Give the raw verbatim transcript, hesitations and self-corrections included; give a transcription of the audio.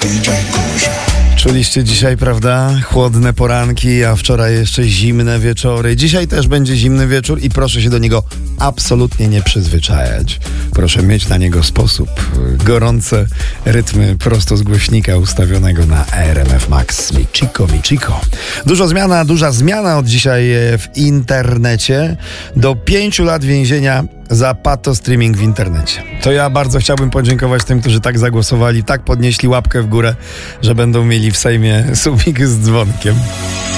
Czuliście dzisiaj, prawda? Chłodne poranki, a wczoraj jeszcze zimne wieczory. Dzisiaj też będzie zimny wieczór i proszę się do niego absolutnie nie przyzwyczajać. Proszę mieć na niego sposób. Gorące rytmy prosto z głośnika ustawionego na A R M F Max. Michiko, Michiko. Dużo zmiana, duża zmiana od dzisiaj w internecie. Do pięciu lat więzienia za pato streaming w internecie. To ja bardzo chciałbym podziękować tym, którzy tak zagłosowali, tak podnieśli łapkę w górę, że będą mieli w Sejmie subik z dzwonkiem.